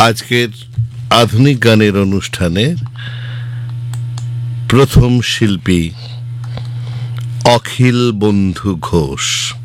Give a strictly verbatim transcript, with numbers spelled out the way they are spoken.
আজকের আধুনিক গানের অনুষ্ঠানে প্রথম শিল্পী অখিল বন্ধু ঘোষ।